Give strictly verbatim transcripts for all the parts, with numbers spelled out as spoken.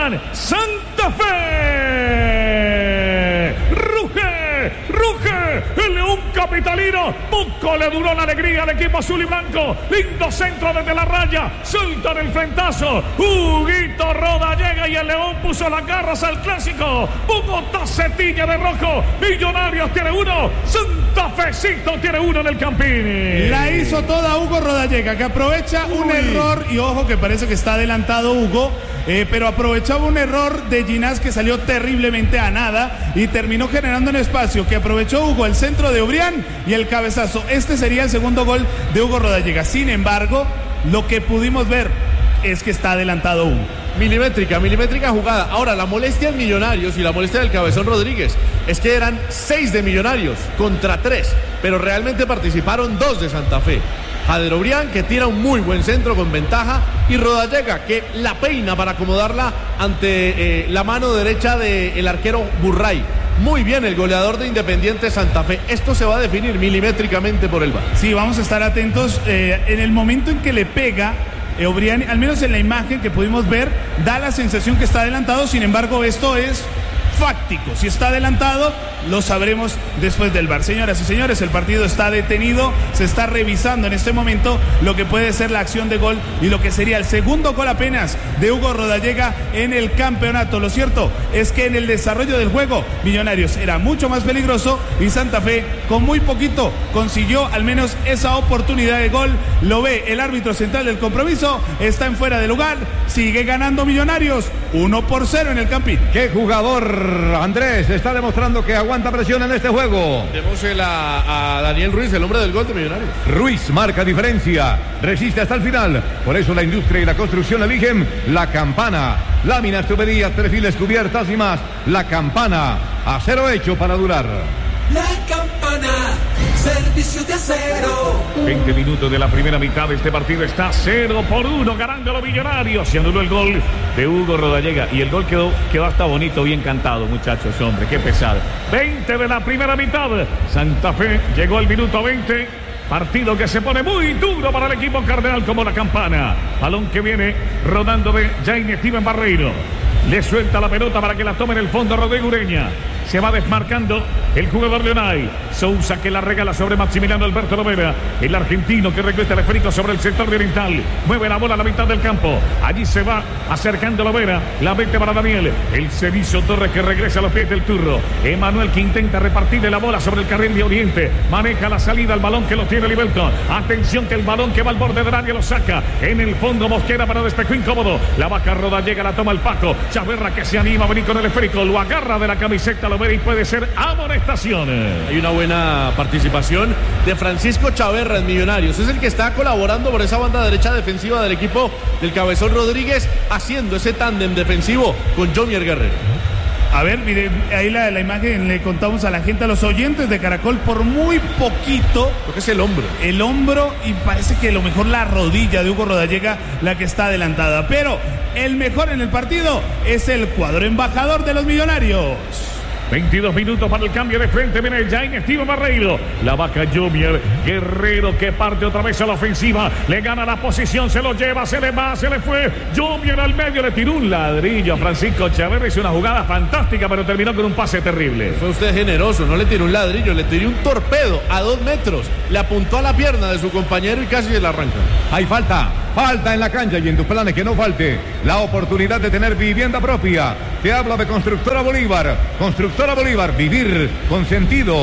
Obrián, Santa Fe. Ruge, ruge, el León capitalino. Poco le duró la alegría al equipo azul y blanco. Lindo centro desde la raya. Suelta el frentazo. Huguito Roda llega y el León puso las garras al clásico. Bogotá se tiñe de rojo. Millonarios tiene uno. Santa Fecito tiene uno en el Campín. La hizo toda Hugo Rodallega, que aprovecha Uy. un error. Y ojo que parece que está adelantado Hugo. Eh, pero aprovechaba un error de Ginás que salió terriblemente a nada y terminó generando un espacio que aprovechó Hugo, el centro de Obrián y el cabezazo. Este sería el segundo gol de Hugo Rodallega. Sin embargo, lo que pudimos ver es que está adelantado Hugo. Milimétrica, milimétrica jugada. Ahora, la molestia en Millonarios y la molestia del Cabezón Rodríguez es que eran seis de Millonarios contra tres, pero realmente participaron dos de Santa Fe. Jader Obrián, que tira un muy buen centro con ventaja, y Rodallega, que la peina para acomodarla ante eh, la mano derecha del arquero Burray. Muy bien el goleador de Independiente Santa Fe. Esto se va a definir milimétricamente por el V A R. Sí, vamos a estar atentos. Eh, en el momento en que le pega eh, Obrián, al menos en la imagen que pudimos ver, da la sensación que está adelantado. Sin embargo, esto es fáctico. Si está adelantado, lo sabremos después del V A R. Señoras y señores, el partido está detenido. Se está revisando en este momento lo que puede ser la acción de gol y lo que sería el segundo gol apenas de Hugo Rodallega en el campeonato. Lo cierto es que en el desarrollo del juego, Millonarios era mucho más peligroso y Santa Fe con muy poquito consiguió al menos esa oportunidad de gol. Lo ve el árbitro central del compromiso. Está en fuera de lugar. Sigue ganando Millonarios uno por cero en el Campín. ¡Qué jugador! Andrés está demostrando que aguanta presión en este juego. Démosle a, a Daniel Ruiz, el hombre del gol de Millonarios. Ruiz marca diferencia, resiste hasta el final. Por eso la industria y la construcción eligen La Campana. Láminas, tuberías, perfiles, cubiertas y más. La Campana, acero hecho para durar. La Campana, servicio de acero. veinte minutos de la primera mitad de este partido. Está cero por uno ganando los Millonarios. Se anuló el gol de Hugo Rodallega y el gol quedó, quedó hasta bonito, bien cantado, muchachos. Hombre, qué pesado. veinte de la primera mitad. Santa Fe llegó al minuto veinte. Partido que se pone muy duro para el equipo cardenal como La Campana. Balón que viene rodando de Jaime Steven Barreiro. Le suelta la pelota para que la tome en el fondo Rodrigo Ureña. Se va desmarcando el jugador Leonay. Sousa que la regala sobre Maximiliano Alberto Lovera. El argentino que regresa el esférico sobre el sector de oriental. Mueve la bola a la mitad del campo. Allí se va acercando Lovera. La mete para Daniel. El Cenizo Torres que regresa a los pies del turro. Emanuel que intenta repartirle la bola sobre el carril de Oriente. Maneja la salida al balón que lo tiene Liberton. Atención que el balón que va al borde del área lo saca. En el fondo Mosquera para despejo incómodo. La vaca Roda llega, la toma el Paco. Chaverra que se anima a venir con el esférico. Lo agarra de la camiseta Lovera y puede ser amonestación. Hay una buena participación de Francisco Chaverra en Millonarios. Es el que está colaborando por esa banda derecha defensiva del equipo del Cabezón Rodríguez, haciendo ese tándem defensivo con Jomier Guerrero. A ver, miren, ahí la, la imagen le contamos a la gente, a los oyentes de Caracol, por muy poquito. Lo que es el hombro. El hombro y parece que lo mejor la rodilla de Hugo Rodallega, la que está adelantada. Pero el mejor en el partido es el cuadro embajador de los Millonarios. veintidós minutos para el cambio de frente. Viene el Jaime Steven Barreiro. La vaca Jomier Guerrero que parte otra vez a la ofensiva. Le gana la posición, se lo lleva, se le va, se le fue. Jomier al medio, le tiró un ladrillo a Francisco Chaverra. Hizo una jugada fantástica, pero terminó con un pase terrible. Fue usted generoso, no le tiró un ladrillo, le tiró un torpedo a dos metros. Le apuntó a la pierna de su compañero y casi se la arranca. Hay falta, falta en la cancha y en tus planes que no falte la oportunidad de tener vivienda propia. Te habla de Constructora Bolívar. Constructora Bolívar, vivir con sentido.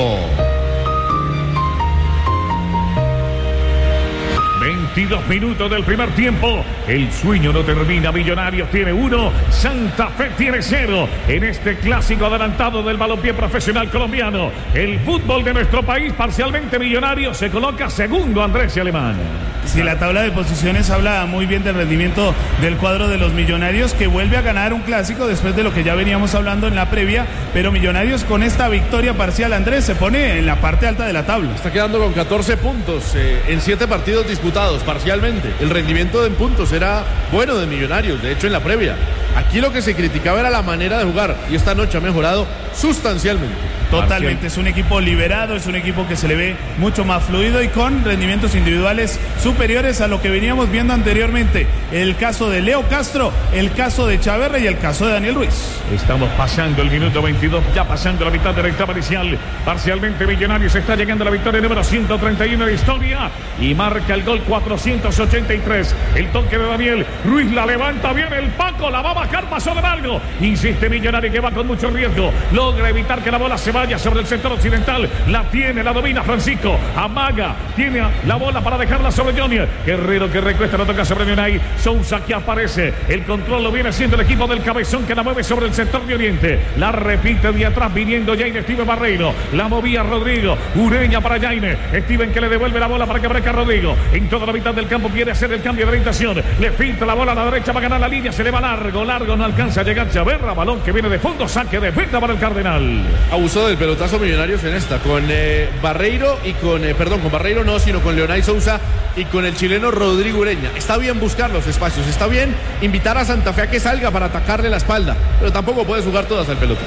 veintidós minutos del primer tiempo. El sueño no termina. Millonarios tiene uno, Santa Fe tiene cero. En este clásico adelantado del balompié profesional colombiano. El fútbol de nuestro país, parcialmente Millonarios, se coloca segundo, Andrés y Alemán. Sí, la tabla de posiciones habla muy bien del rendimiento del cuadro de los Millonarios, que vuelve a ganar un clásico después de lo que ya veníamos hablando en la previa. Pero Millonarios con esta victoria parcial, Andrés, se pone en la parte alta de la tabla. Está quedando con catorce puntos eh, en siete partidos disputados parcialmente. El rendimiento en puntos era bueno de Millonarios, de hecho en la previa. Aquí lo que se criticaba era la manera de jugar y esta noche ha mejorado sustancialmente. Totalmente, es un equipo liberado, es un equipo que se le ve mucho más fluido y con rendimientos individuales superiores a lo que veníamos viendo anteriormente. El caso de Leo Castro, el caso de Chaverra y el caso de Daniel Ruiz. Estamos pasando el minuto veintidós, ya pasando la mitad de la etapa inicial. Parcialmente Millonarios está llegando a la victoria número ciento treinta y uno de historia y marca el gol cuatrocientos ochenta y tres. El toque de Daniel Ruiz la levanta bien el Paco, la va a bajar, pasó de largo. Insiste Millonario que va con mucho riesgo, logra evitar que la bola se vaya sobre el sector occidental, la tiene, la domina Francisco, amaga, tiene la bola para dejarla sobre Junior, Guerrero que recuesta, la toca sobre Unai, Sousa que aparece, el control lo viene haciendo el equipo del Cabezón que la mueve sobre el sector de Oriente, la repite de atrás viniendo Jaime Steven Barreiro, la movía Rodrigo, Ureña para Jaime, Steven que le devuelve la bola para que aparezca Rodrigo, en toda la mitad del campo quiere hacer el cambio de orientación, le filtra la bola a la derecha, va a ganar la línea, se le va largo, largo, no alcanza a llegar Chaverra, balón que viene de fondo, saque de venta para el Cardenal. Abusó del pelotazo Millonarios en esta, con eh, Barreiro y con, eh, perdón, con Barreiro no, sino con Leonay Sousa y con el chileno Rodrigo Ureña. Está bien buscar los espacios, está bien invitar a Santa Fe a que salga para atacarle la espalda, pero tampoco puedes jugar todas al pelotazo.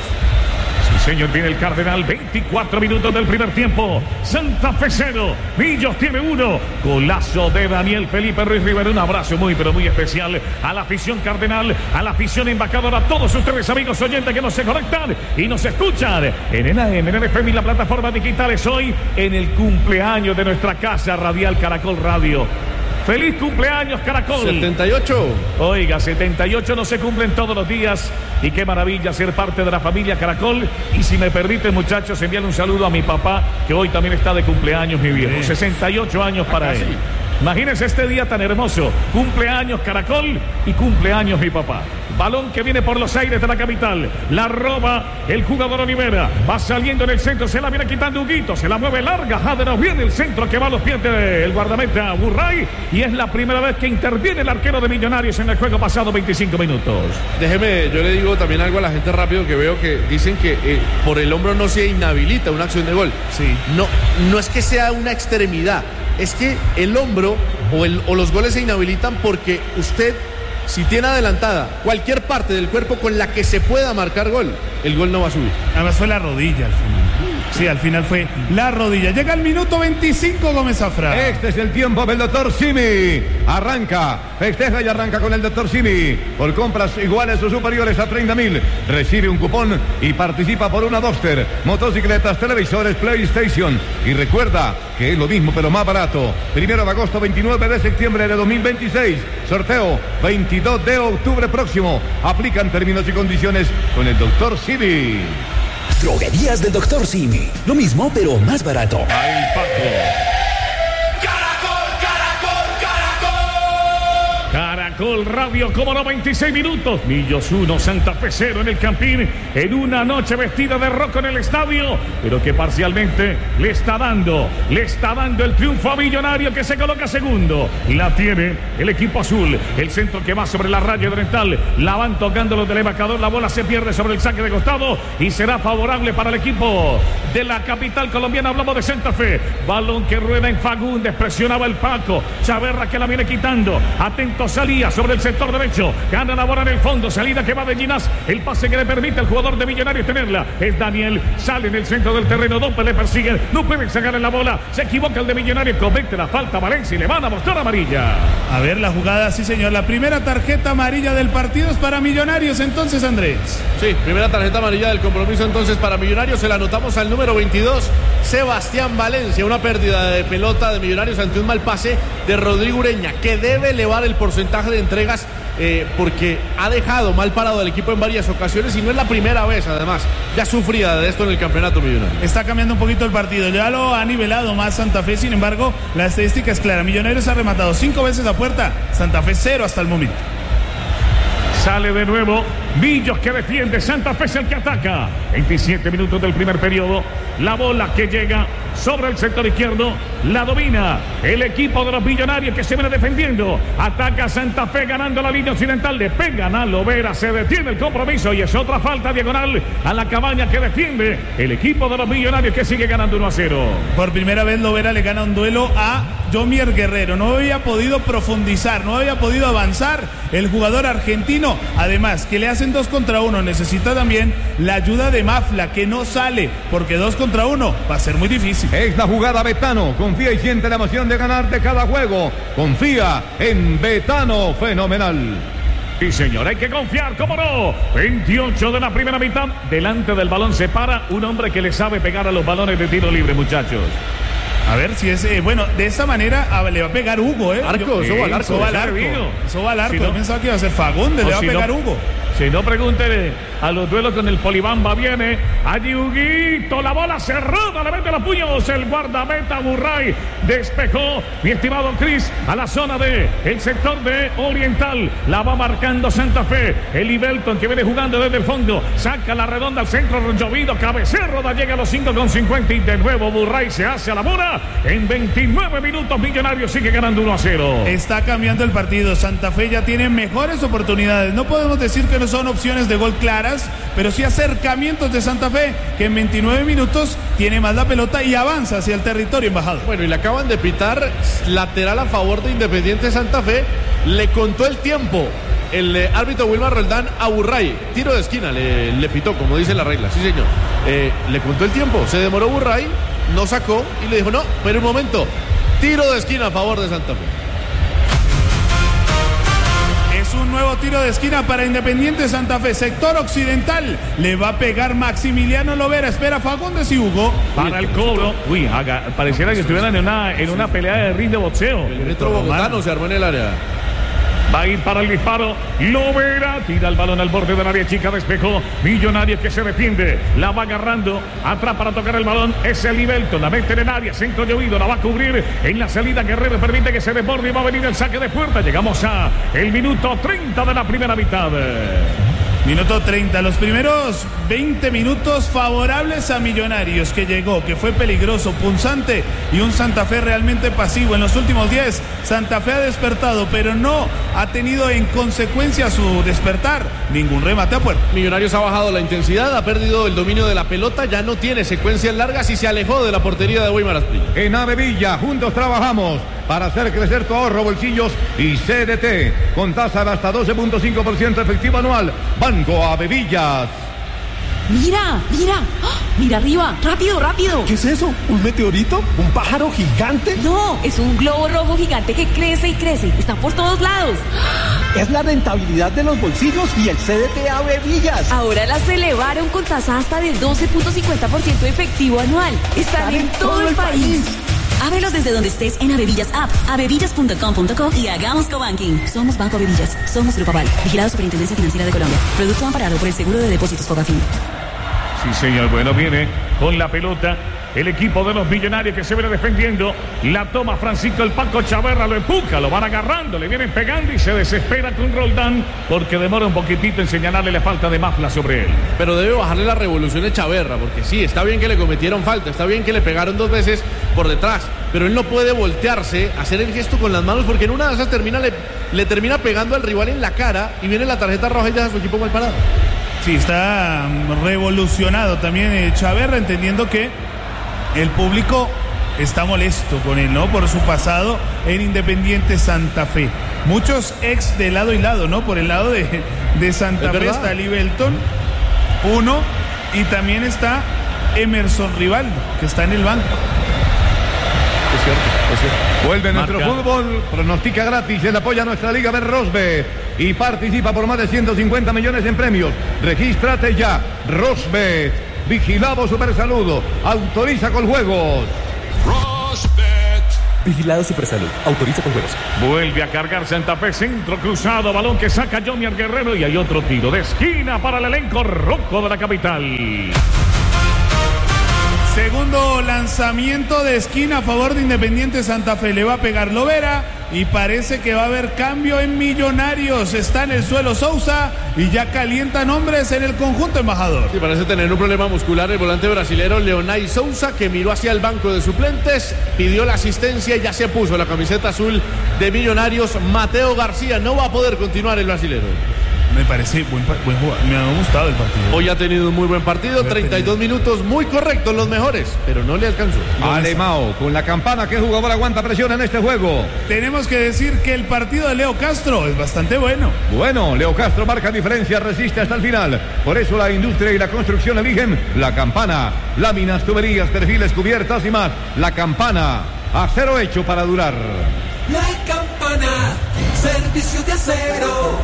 Señor, tiene el Cardenal, veinticuatro minutos del primer tiempo. Santa Fe cero, Millos tiene uno. Golazo de Daniel Felipe Ruiz Rivera. Un abrazo muy, pero muy especial a la afición Cardenal, a la afición embajadora, a todos ustedes, amigos oyentes que nos se conectan y nos escuchan en el A M, en el F M y la plataforma digitales. Hoy en el cumpleaños de nuestra casa radial Caracol Radio. ¡Feliz cumpleaños, Caracol! setenta y ocho. Oiga, setenta y ocho no se cumplen todos los días. Y qué maravilla ser parte de la familia Caracol. Y si me permiten, muchachos, enviarle un saludo a mi papá, que hoy también está de cumpleaños, mi viejo. sesenta y ocho años para él. Imagínense este día tan hermoso. Cumpleaños Caracol y cumpleaños mi papá. Balón que viene por los aires de la capital. La roba el jugador Olivera. Va saliendo en el centro. Se la viene quitando Huguito. Se la mueve larga. Jaderos viene el centro que va a los pies del guardameta Burray. Y es la primera vez que interviene el arquero de Millonarios en el juego pasado veinticinco minutos. Déjeme, yo le digo también algo a la gente rápido que veo que dicen que eh, por el hombro no se inhabilita una acción de gol. Sí. No, no es que sea una extremidad. Es que el hombro o, el, o los goles se inhabilitan porque usted, si tiene adelantada cualquier parte del cuerpo con la que se pueda marcar gol, el gol no va a subir. Además fue la rodilla al final. Sí, al final fue la rodilla. Llega el minuto veinticinco, Gómez Zafra. Este es el tiempo del doctor Simi. Arranca, festeja y arranca con el doctor Simi. Por compras iguales o superiores a treinta mil, recibe un cupón y participa por una Duster, motocicletas, televisores, PlayStation. Y recuerda que es lo mismo pero más barato. Primero de agosto, veintinueve de septiembre de dos mil veintiséis. Sorteo veintidós de octubre próximo. Aplican términos y condiciones con el doctor Simi. Droguerías del doctor Simi. Lo mismo, pero más barato. Ahí, Paco. Caracol, Caracol, Caracol. Caracol Radio, como no, veintiséis minutos. Millos uno, Santa Fe cero en el Campín. En una noche vestida de rojo en el estadio, pero que parcialmente le está dando, le está dando el triunfo a Millonario, que se coloca segundo. La tiene el equipo azul. El centro que va sobre la raya oriental. La van tocando los del embajador. La bola se pierde sobre el saque de costado y será favorable para el equipo de la capital colombiana. Hablamos de Santa Fe. Balón que rueda en Fagundes. Presionaba el Paco. Chaverra que la viene quitando. Atento salía sobre el sector derecho. Gana la bola en el fondo. Salida que va de Ginás. El pase que le permite al jugador de Millonarios tenerla. Es Daniel. Sale en el centro del terreno. Dos le persiguen. No pueden sacar en la bola. Se equivoca el de Millonarios. Comete la falta Valencia y le van a mostrar amarilla. A ver la jugada, sí señor. La primera tarjeta amarilla del partido es para Millonarios entonces, Andrés. Sí, primera tarjeta amarilla del compromiso entonces para Millonarios. Se la anotamos al número veintidós, Sebastián Valencia. Una pérdida de pelota de Millonarios ante un mal pase de Rodrigo Ureña, que debe elevar el porcentaje de entregas eh, porque ha dejado mal parado al equipo en varias ocasiones y no es la primera vez, además. Ya sufría de esto en el campeonato Millonario. Está cambiando un poquito el partido. Ya lo ha nivelado más Santa Fe. Sin embargo, la estadística es clara. Millonarios ha rematado cinco veces a puerta. Santa Fe cero hasta el momento. Sale de nuevo Millos que defiende. Santa Fe es el que ataca. veintisiete minutos del primer periodo. La bola que llega sobre el sector izquierdo. La domina el equipo de los Millonarios que se viene defendiendo. Ataca Santa Fe ganando la línea occidental. Le pegan a Lovera. Se detiene el compromiso y es otra falta diagonal a la cabaña que defiende el equipo de los Millonarios que sigue ganando uno a cero. Por primera vez Lovera le gana un duelo a Yomier Guerrero, no había podido profundizar, no había podido avanzar el jugador argentino. Además, que le hacen dos contra uno, necesita también la ayuda de Mafla, que no sale, porque dos contra uno va a ser muy difícil. Es la jugada Betano, confía y siente la emoción de ganar de cada juego. Confía en Betano, fenomenal. Sí, señor, hay que confiar, ¿cómo no? veintiocho de la primera mitad. Delante del balón se para un hombre que le sabe pegar a los balones de tiro libre, muchachos. A ver si es, eh, bueno, de esa manera a, le va a pegar Hugo, ¿eh? Arco, eso va al arco. Eso va al arco. Eso va al arco. Si no, pensaba que iba a ser Fagundes, le va si a pegar no, Hugo. Si no, pregúntele a los duelos con el Polibamba. Viene allí Huguito, la bola cerrada, le mete los puños el guardameta Burray. Despejó, mi estimado Cris, a la zona de el sector de Oriental. La va marcando Santa Fe. El Ibelton que viene jugando desde el fondo. Saca la redonda al centro, llovido, cabecero, da llega a los cinco con cincuenta y de nuevo Burray se hace a la mona. En veintinueve minutos Millonarios sigue ganando uno a cero. Está cambiando el partido. Santa Fe ya tiene mejores oportunidades. No podemos decir que no son opciones de gol claras, pero sí acercamientos de Santa Fe, que en veintinueve minutos tiene más la pelota y avanza hacia el territorio embajador. Bueno, y le acaban de pitar lateral a favor de Independiente Santa Fe. Le contó el tiempo el eh, árbitro Wilmar Roldán a Burray. Tiro de esquina le, le pitó, como dice la regla. Sí, señor. Eh, le contó el tiempo. Se demoró Burray, no sacó y le dijo, no, pero un momento. Tiro de esquina a favor de Santa Fe. Es un nuevo tiro de esquina para Independiente Santa Fe, sector occidental. Le va a pegar Maximiliano Lovera. Espera Fagundes y Hugo. Para el cobro. Uy, haga, pareciera que estuvieran en una, en una pelea de ring de boxeo. El retro bogotano se armó en el área. Va a ir para el disparo. Lovera tira el balón al borde del área chica. Despejó. Millonarios que se defiende. La va agarrando. Atrás para tocar el balón. Es el Ibelton. La mete en el área. Centro llovido. La va a cubrir. En la salida Guerrero permite que se desborde y va a venir el saque de puerta. Llegamos a el minuto treinta de la primera mitad. Minuto treinta, los primeros veinte minutos favorables a Millonarios, que llegó, que fue peligroso, punzante y un Santa Fe realmente pasivo. En los últimos diez, Santa Fe ha despertado, pero no ha tenido en consecuencia su despertar ningún remate a puerta. Millonarios ha bajado la intensidad, ha perdido el dominio de la pelota, ya no tiene secuencias largas y se alejó de la portería de Weimar Asprilla. En Avevilla, juntos trabajamos para hacer crecer tu ahorro, bolsillos y C D T con tasa de hasta doce punto cinco por ciento efectivo anual. Banco Avevillas. Mira, mira, ¡oh! Mira arriba, rápido, rápido. ¿Qué es eso? ¿Un meteorito? ¿Un pájaro gigante? No, es un globo rojo gigante que crece y crece. Está por todos lados. Es la rentabilidad de los bolsillos y el C D T Avevillas. Ahora las elevaron con tasa hasta de doce punto cincuenta por ciento efectivo anual. Están, Están en, en todo, todo el país. país. Ábrelos desde donde estés en Avevillas App, avevillas punto com punto co y hagamos cobanking. Somos Banco Avevillas, somos Grupo Aval, vigilado Superintendencia Financiera de Colombia. Producto amparado por el Seguro de Depósitos Fogafín. Sí, señor. Bueno, viene con la pelota el equipo de los Millonarios que se viene defendiendo. La toma Francisco el Paco Chaverra, lo empuja, lo van agarrando, le vienen pegando y se desespera con Roldán porque demora un poquitito en señalarle la falta de Mafla sobre él. Pero debe bajarle la revolución a Chaverra, porque sí, está bien que le cometieron falta, está bien que le pegaron dos veces por detrás, pero él no puede voltearse, hacer el gesto con las manos, porque en una de esas termina, le, le termina pegando al rival en la cara y viene la tarjeta roja y deja a su equipo mal parado. Sí, está revolucionado también eh, Chaverra, entendiendo que el público está molesto con él, ¿no? Por su pasado en Independiente Santa Fe. Muchos ex de lado y lado, ¿no? Por el lado de, de Santa Fe está Libelton, uno, y también está Emerson Rivaldo, que está en el banco. Es cierto, es cierto. Vuelve nuestro fútbol, pronostica gratis, él apoya a nuestra Liga Rosbet y participa por más de ciento cincuenta millones en premios. Regístrate ya, Rosbet, vigilado Supersalud, autoriza con juegos. Rosbet. Vigilado Supersalud, autoriza con juegos. Vuelve a cargar Santa Fe, centro cruzado, balón que saca Yomier Guerrero y hay otro tiro de esquina para el elenco rojo de la capital. Segundo lanzamiento de esquina a favor de Independiente Santa Fe. Le va a pegar Lovera y parece que va a haber cambio en Millonarios. Está en el suelo Sousa y ya calientan hombres en el conjunto embajador. Sí, parece tener un problema muscular el volante brasilero Leonay Sousa, que miró hacia el banco de suplentes, pidió la asistencia y ya se puso la camiseta azul de Millonarios. Mateo García no va a poder continuar el brasilero. Me parece buen, buen jugador. Me ha gustado el partido. Hoy ha tenido un muy buen partido, treinta y dos minutos muy correctos, los mejores, pero no le alcanzó. Alemão, con la campana, ¿qué jugador aguanta presión en este juego? Tenemos que decir que el partido de Leo Castro es bastante bueno. Bueno, Leo Castro marca diferencia, resiste hasta el final. Por eso la industria y la construcción eligen la campana. Láminas, tuberías, perfiles, cubiertas y más. La campana, acero hecho para durar. La campana, servicio de acero.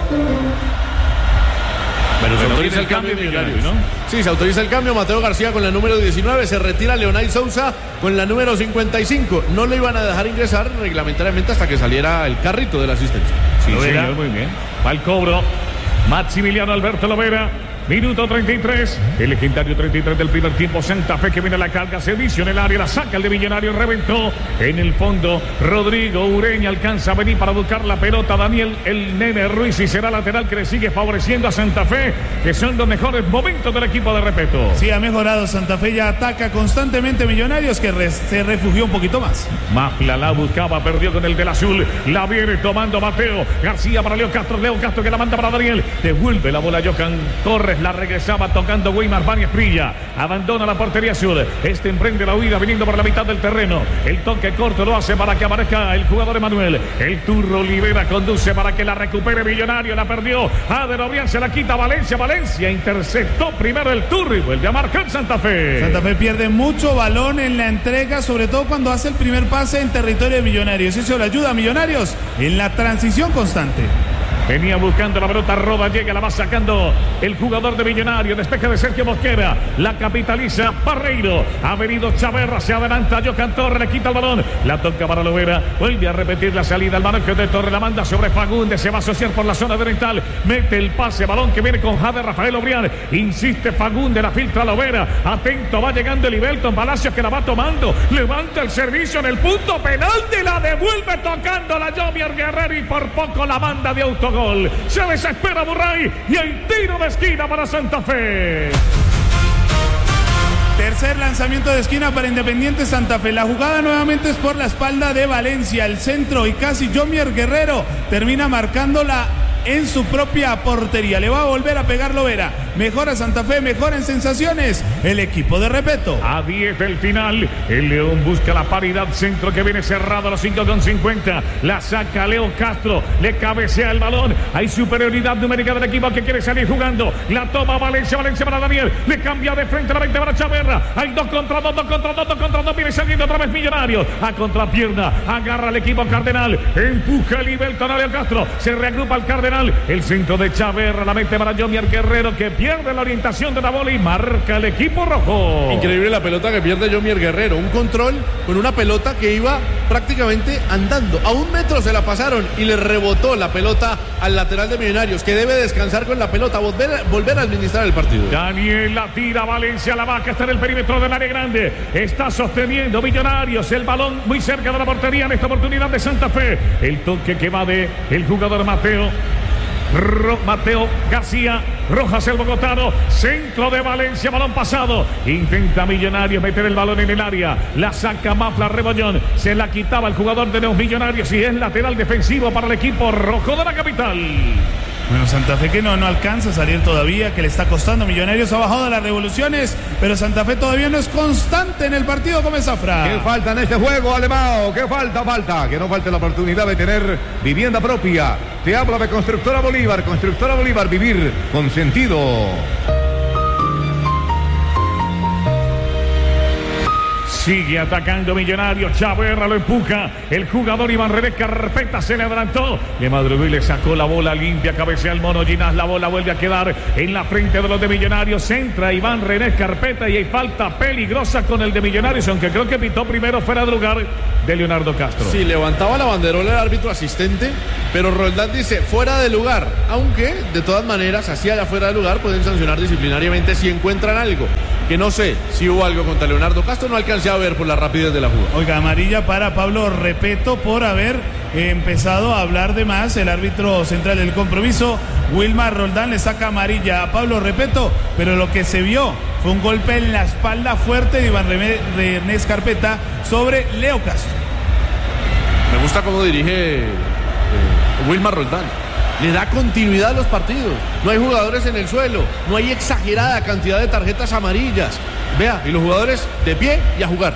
Bueno, se Bueno, autoriza viene el cambio de Millonarios, ¿no? Sí, se autoriza el cambio. Mateo García con la número diecinueve. Se retira Leonay Sousa con la número cincuenta y cinco. No le iban a dejar ingresar reglamentariamente hasta que saliera el carrito de la asistencia. Sí, Lovera. señor, muy bien. Va el cobro. Maximiliano Alberto Lovera. Minuto treinta y tres, el legendario treinta y tres del primer tiempo. Santa Fe que viene a la carga, servicio en el área, la saca el de Millonario, reventó en el fondo. Rodrigo Ureña alcanza a venir para buscar la pelota. Daniel el Nene Ruiz y será lateral que le sigue favoreciendo a Santa Fe, que son los mejores momentos del equipo de Repeto. Sí, ha mejorado. Santa Fe ya ataca constantemente Millonarios, que re se refugió un poquito más. Mafla la buscaba, perdió con el del azul. La viene tomando Mateo García para Leo Castro. Leo Castro que la manda para Daniel. Devuelve la bola a Johan Torres. La regresaba tocando Weimar Báñez Prilla. Abandona la portería sur. Este emprende la huida viniendo por la mitad del terreno. El toque corto lo hace para que aparezca el jugador Emanuel. El Turro Olivera conduce para que la recupere Millonario. La perdió. Ader Obrián se la quita Valencia. Valencia interceptó primero el Turro y vuelve a marcar Santa Fe. Santa Fe pierde mucho balón en la entrega, sobre todo cuando hace el primer pase en territorio de Millonarios. Eso le ayuda a Millonarios en la transición constante. Venía buscando la pelota, Roda llega, la va sacando el jugador de Millonario. Despeja de Sergio Mosquera, la capitaliza Barreiro. Ha venido Chaverra, se adelanta Johan Torres, le quita el balón, la toca para Lovera. Vuelve a repetir la salida, el balón que de Torres la manda sobre Fagundes, se va a asociar por la zona oriental. Mete el pase, balón que viene con Jade Rafael Obrián. Insiste Fagundes, la filtra Lovera. Atento, va llegando el Ibelton Palacios que la va tomando. Levanta el servicio en el punto penal y la devuelve tocando la Jomier Guerrero y por poco la banda de autogol. Se desespera Burray y el tiro de esquina para Santa Fe. Tercer lanzamiento de esquina para Independiente Santa Fe. La jugada nuevamente es por la espalda de Valencia. El centro y casi Jomier Guerrero termina marcándola en su propia portería. Le va a volver a pegar Lovera. Mejora Santa Fe, mejora en sensaciones el equipo de Repeto. A diez del final, el León busca la paridad, centro que viene cerrado a los cinco con cincuenta. La saca Leo Castro, le cabecea el balón. Hay superioridad numérica del equipo que quiere salir jugando. La toma Valencia, Valencia para Daniel. Le cambia de frente a la veinte para Chaverra. Hay dos contra dos, dos contra dos, dos contra dos. Viene saliendo otra vez Millonario. A contrapierna, agarra al equipo Cardenal. Empuja el Ibelton a Leo Castro. Se reagrupa el Cardenal. El centro de Chaverra, la mente para Jomier Guerrero que pierde la orientación de la bola y marca el equipo rojo. Increíble la pelota que pierde Jomier Guerrero. Un control con una pelota que iba prácticamente andando. A un metro se la pasaron y le rebotó la pelota al lateral de Millonarios, que debe descansar con la pelota, volver, volver a administrar el partido. Daniel la tira, Valencia la vaca, está en el perímetro del área grande. Está sosteniendo Millonarios el balón muy cerca de la portería en esta oportunidad de Santa Fe. El toque que va de el jugador Mateo. Ro Mateo García, Rojas el bogotano, centro de Valencia, balón pasado, intenta Millonarios meter el balón en el área, la saca Mafla Rebollón, se la quitaba el jugador de los Millonarios y es lateral defensivo para el equipo rojo de la capital. Bueno, Santa Fe que no, no alcanza a salir todavía, que le está costando. Millonarios ha bajado de las revoluciones, pero Santa Fe todavía no es constante en el partido como Zafra. ¿Qué falta en este juego, Alemão? ¿Qué falta? Falta. Que no falte la oportunidad de tener vivienda propia. Te habla de Constructora Bolívar. Constructora Bolívar, vivir con sentido. Sigue atacando Millonarios, Chaverra lo empuja, el jugador Iván René Carpeta se le adelantó, de madrugó y le sacó la bola limpia, cabecea el mono Ginás, la bola vuelve a quedar en la frente de los de Millonarios, entra Iván René Carpeta y hay falta peligrosa con el de Millonarios, aunque creo que pitó primero fuera de lugar de Leonardo Castro. Sí, levantaba la banderola el árbitro asistente, pero Roldán dice fuera de lugar, aunque de todas maneras, así allá fuera de lugar, pueden sancionar disciplinariamente si encuentran algo, que no sé si hubo algo contra Leonardo Castro, no alcancé a ver por la rapidez de la jugada. Oiga, amarilla para Pablo Repeto por haber eh, empezado a hablar de más. El árbitro central del compromiso, Wilmar Roldán, le saca amarilla a Pablo Repeto, pero lo que se vio fue un golpe en la espalda fuerte de Iván René Carpeta sobre Leo Castro. Me gusta cómo dirige eh, Wilmar Roldán. le da continuidad a los partidos. No hay jugadores en el suelo, no hay exagerada cantidad de tarjetas amarillas. Vea, y los jugadores de pie y a jugar.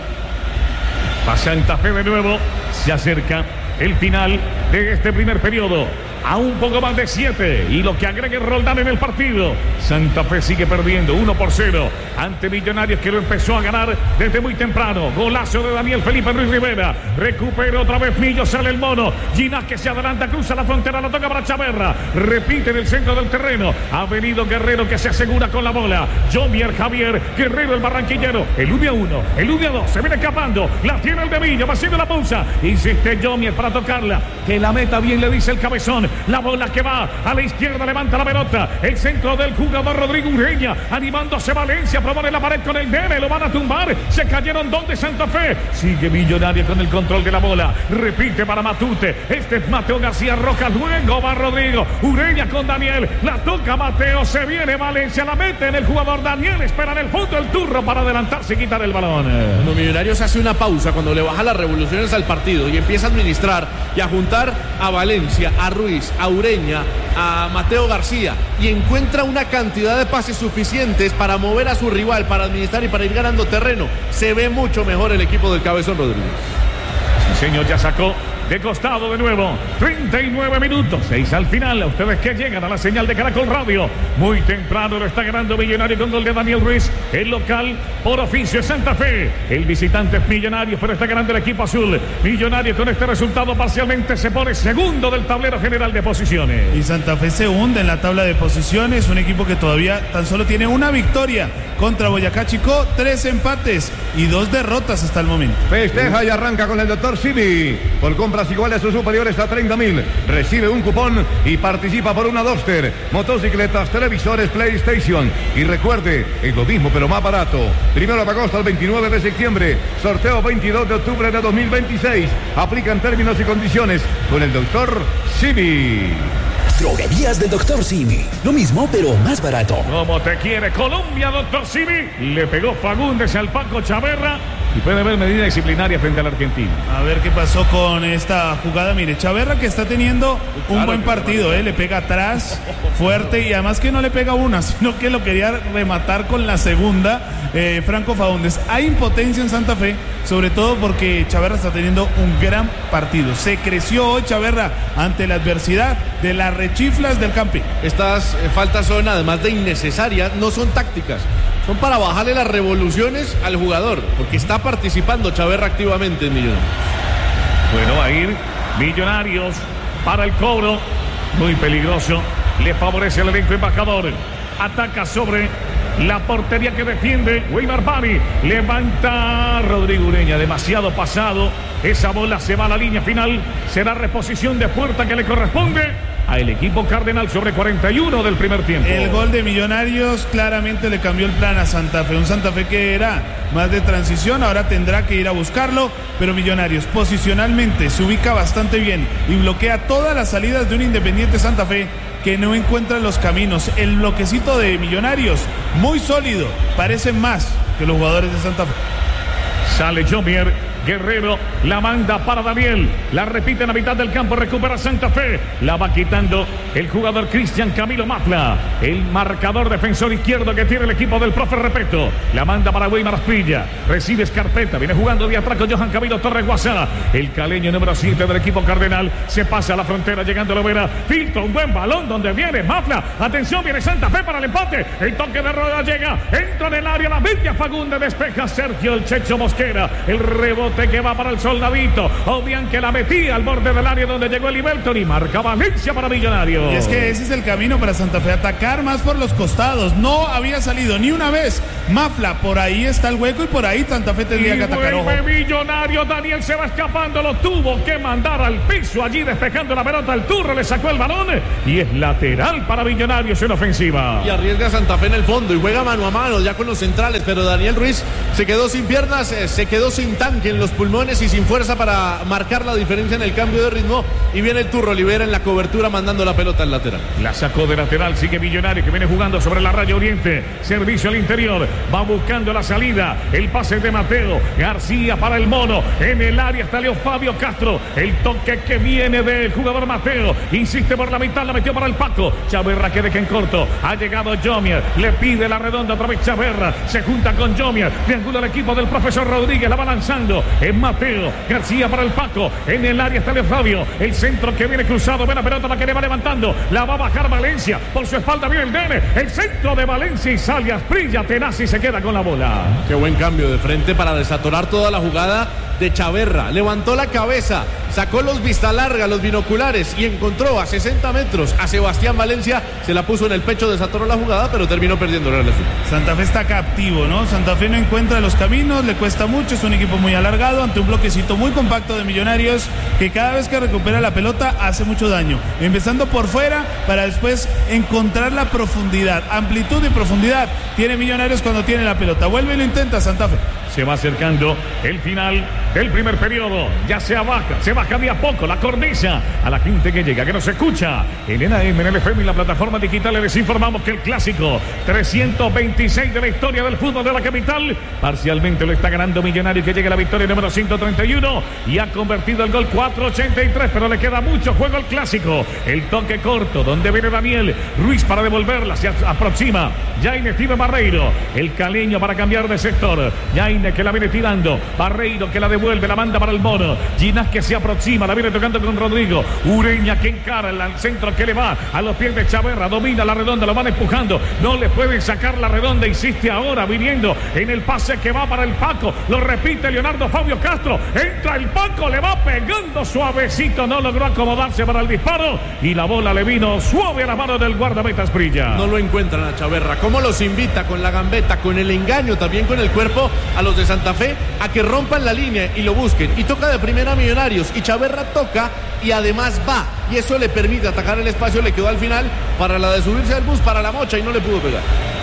A Santa Fe de nuevo, se acerca el final de este primer periodo. A un poco más de siete. Y lo que agregue Roldán en el partido. Santa Fe sigue perdiendo uno por cero ante Millonarios, que lo empezó a ganar desde muy temprano. Golazo de Daniel Felipe Ruiz Rivera. Recupera otra vez Millo, sale el mono. Ginás que se adelanta, cruza la frontera, la toca para Chaverra. Repite en el centro del terreno. Ha venido Guerrero, que se asegura con la bola. Jomier Javier Guerrero, el barranquillero. Elude a uno, elude a dos. Se viene escapando. La tiene el de Millo, va haciendo la pausa. Insiste Jomier para tocarla. Que la meta bien, le dice el cabezón. La bola que va a la izquierda, levanta la pelota. El centro del jugador Rodrigo Ureña, animándose Valencia, propone la pared con el Dene, lo van a tumbar. Se cayeron dos de Santa Fe. Sigue Millonario con el control de la bola. Repite para Matute. Este es Mateo García Rojas. Luego va Rodrigo Ureña con Daniel. La toca Mateo. Se viene Valencia. La mete en el jugador Daniel. Espera en el fondo el turno para adelantarse y quitar el balón. Cuando Millonarios hace una pausa, cuando le baja las revoluciones al partido y empieza a administrar y a juntar a Valencia, a Ruiz, a Ureña, a Mateo García, y encuentra una cantidad de pases suficientes para mover a su rival, para administrar y para ir ganando terreno, se ve mucho mejor el equipo del Cabezón Rodríguez. Sí, señor, ya sacó de costado de nuevo. treinta y nueve minutos, seis al final. A ustedes que llegan a la señal de Caracol Radio. Muy temprano lo está ganando Millonario con gol de Daniel Ruiz. El local por oficio es Santa Fe. El visitante es Millonario, pero está ganando el equipo azul. Millonario con este resultado parcialmente se pone segundo del tablero general de posiciones. Y Santa Fe se hunde en la tabla de posiciones. Un equipo que todavía tan solo tiene una victoria contra Boyacá Chicó, tres empates y dos derrotas hasta el momento. Festeja y arranca con el doctor Simi. Por compras iguales o superiores a treinta mil. Recibe un cupón y participa por una Duster, motocicletas, televisores, PlayStation. Y recuerde, es lo mismo pero más barato. Primero de agosto al veintinueve de septiembre. Sorteo veintidós de octubre de dos mil veintiséis. Aplican términos y condiciones con el doctor Simi. Droguerías del doctor Simi. Lo mismo, pero más barato. Como te quiere Colombia, doctor Simi. Le pegó Fagundes al Paco Chaverra. Y puede haber medida disciplinaria frente al argentino. A ver qué pasó con esta jugada. Mire, Chaverra que está teniendo un claro, buen partido, ¿eh? Le pega atrás, fuerte, y además que no le pega una, sino que lo quería rematar con la segunda, eh, Franco Fagundes. Hay impotencia en Santa Fe, sobre todo porque Chaverra está teniendo un gran partido. Se creció hoy Chaverra ante la adversidad de las rechiflas del Campi. Estas eh, faltas son, además de innecesarias, no son tácticas. Son para bajarle las revoluciones al jugador, porque está participando Chaverra activamente en Millonarios. Bueno, va a ir Millonarios para el cobro. Muy peligroso. Le favorece al elenco embajador. Ataca sobre la portería que defiende Weimar Bari. Levanta Rodrigo Ureña. Demasiado pasado. Esa bola se va a la línea final. Será reposición de puerta que le corresponde al equipo cardenal sobre cuarenta y uno del primer tiempo. El gol de Millonarios claramente le cambió el plan a Santa Fe. Un Santa Fe que era más de transición, ahora tendrá que ir a buscarlo. Pero Millonarios posicionalmente se ubica bastante bien y bloquea todas las salidas de un Independiente Santa Fe que no encuentra los caminos. El bloquecito de Millonarios, muy sólido, parecen más que los jugadores de Santa Fe. Sale Jomier. Guerrero la manda para Daniel. La repite en la mitad del campo. Recupera Santa Fe. La va quitando el jugador Cristian Camilo Mafla. El marcador defensor izquierdo que tiene el equipo del profe Repeto. La manda para Weimar Asprilla. Recibe Escarpeta. Viene jugando de atrás con Johan Camilo Torres Guasá. El caleño número siete del equipo cardenal. Se pasa a la frontera llegando a la vera. Filtra un buen balón donde viene Mafla. Atención, viene Santa Fe para el empate. El toque de rueda llega. Entra en el área. La media Fagundes. Despeja Sergio el Checho Mosquera. El rebote que va para el Soldadito. Obvian que la metía al borde del área donde llegó el Liberton y marca Valencia para Millonarios. Y es que ese es el camino para Santa Fe, atacar más por los costados. No había salido ni una vez Mafla, por ahí está el hueco y por ahí Santa Fe tendría y que atacar. Vuelve ojo. Millonarios, Daniel se va escapando, lo tuvo que mandar al piso allí despejando la pelota. El Turro le sacó el balón y es lateral para Millonarios en ofensiva. Y arriesga Santa Fe en el fondo y juega mano a mano ya con los centrales, pero Daniel Ruiz se quedó sin piernas, se quedó sin tanque en los los pulmones y sin fuerza para marcar la diferencia en el cambio de ritmo. Y viene el Turro Olivera en la cobertura mandando la pelota al lateral. La sacó de lateral, sigue Millonario que viene jugando sobre la raya oriente. Servicio al interior, va buscando la salida. El pase de Mateo García para el mono. En el área está Leo Fabio Castro. El toque que viene del jugador Mateo. Insiste por la mitad, la metió para el Paco. Chaverra que deja en corto. Ha llegado Jomier, le pide la redonda otra vez Chaverra. Se junta con Jomier, triangula el equipo del profesor Rodríguez, la va lanzando. Es Mateo García para el Paco. En el área está Leo Fabio. El centro que viene cruzado, ve la pelota, la que le va levantando. La va a bajar Valencia. Por su espalda viene el Dene. El centro de Valencia y sale Asprilla, tenaz y se queda con la bola. Qué buen cambio de frente para desatorar toda la jugada de Chaverra. Levantó la cabeza, sacó los vista larga, los binoculares y encontró a sesenta metros a Sebastián Valencia. Se la puso en el pecho, desatoró la jugada, pero terminó perdiendo la relación. Santa Fe está captivo, ¿no? Santa Fe no encuentra los caminos, le cuesta mucho, es un equipo muy alargado ante un bloquecito muy compacto de Millonarios que cada vez que recupera la pelota hace mucho daño. Empezando por fuera para después encontrar la profundidad, amplitud y profundidad. Tiene Millonarios cuando tiene la pelota. Vuelve y lo intenta Santa Fe. Se va acercando el final del primer periodo. Ya se baja, se baja de a poco la cornisa a la gente que llega, que nos escucha en N A M, en el F M y la plataforma digital. Les informamos que el clásico trescientos veintiséis de la historia del fútbol de la capital parcialmente lo está ganando Millonarios, que llega a la victoria número ciento treinta y uno y ha convertido el gol cuatrocientos ochenta y tres, pero le queda mucho juego al clásico. El toque corto donde viene Daniel Ruiz para devolverla, se aproxima Jaime Steven Barreiro, el caleño para cambiar de sector. Jaime que la viene tirando, Barreiro que la devuelve, la manda para el mono. Ginás que se aproxima, la viene tocando con Rodrigo. Ureña que encara el centro que le va a los pies de Chaverra, domina la redonda, lo van empujando, no le pueden sacar la redonda, insiste ahora viniendo en el pase que va para el Paco, lo repite Leonardo Fabio Castro, entra el Paco, le va pegando suavecito, no logró acomodarse para el disparo y la bola le vino suave a la mano del guardameta Asprilla. No lo encuentran a Chaverra, cómo los invita con la gambeta, con el engaño, también con el cuerpo a los de Santa Fe a que rompan la línea y lo busquen, y toca de primera a Millonarios y Chaverra toca y además va, y eso le permite atacar el espacio. Le quedó al final para la de subirse al bus para la mocha y no le pudo pegar.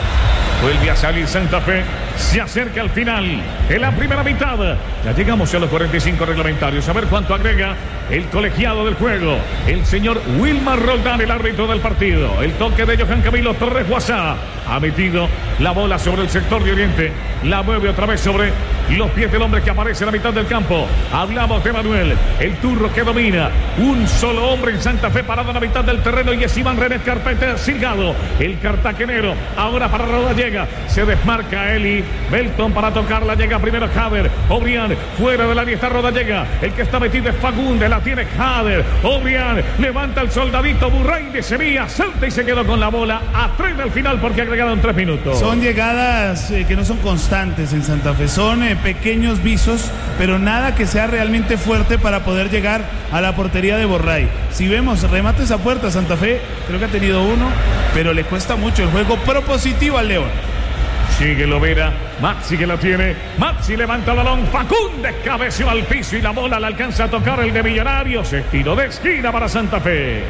Vuelve a salir Santa Fe, se acerca al final en la primera mitad. Ya llegamos a los cuarenta y cinco reglamentarios. A ver cuánto agrega el colegiado del juego, el señor Wilmar Roldán, el árbitro del partido. El toque de Johan Camilo Torres Guasá. Ha metido la bola sobre el sector de Oriente. La mueve otra vez sobre los pies del hombre que aparece en la mitad del campo. Hablamos de Manuel, el turro que domina. Un solo hombre en Santa Fe parado en la mitad del terreno y es Iván René Carpenter Silgado, el cartagenero. Ahora para Rodallega. Se desmarca Eli Belton para tocarla. Llega primero Jader. Obrián fuera del área está Rodallega. El que está metido es Fagundes. La tiene Jader. Obrián levanta el soldadito Burray de Sevilla. Salta y se quedó con la bola a tres del final porque agregaron tres minutos. Son llegadas eh, que no son constantes en Santa Fe. Son eh, pequeños visos, pero nada que sea realmente fuerte para poder llegar a la portería de Burray. Si vemos remates a puerta, Santa Fe creo que ha tenido uno, pero le cuesta mucho el juego propositivo al León. Sigue Lovera, Maxi que lo tiene, Maxi levanta el balón, Fagundes cabeció al piso y la bola le alcanza a tocar el de Millonarios. Estilo de esquina para Santa Fe.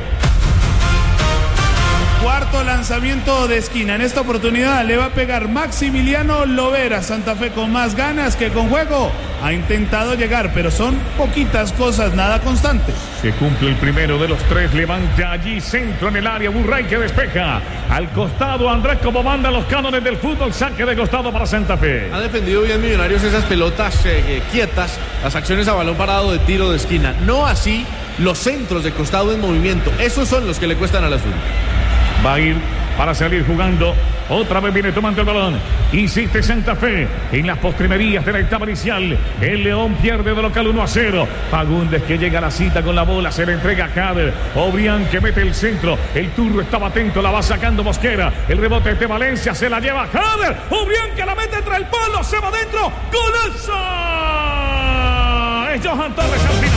Cuarto lanzamiento de esquina. En esta oportunidad le va a pegar Maximiliano Lovera. Santa Fe con más ganas que con juego ha intentado llegar, pero son poquitas cosas, nada constantes. Se cumple el primero de los tres. Levanta allí centro en el área. Burray que despeja al costado. Andrés, como mandan los cánones del fútbol, saque de costado para Santa Fe. Ha defendido bien Millonarios esas pelotas eh, quietas, las acciones a balón parado de tiro de esquina. No así los centros de costado en movimiento. Esos son los que le cuestan al azul. Va a ir para salir jugando. Otra vez viene tomando el balón. Insiste Santa Fe en las postrimerías de la etapa inicial. El León pierde de local uno a cero. Fagundes que llega a la cita con la bola. Se le entrega a Jader. Obrián que mete el centro. El turro estaba atento. La va sacando Mosquera. El rebote de Valencia. Se la lleva Jader. Obrián que la mete entre el palo. Se va adentro. ¡Golazo! Es Johan Torres al final.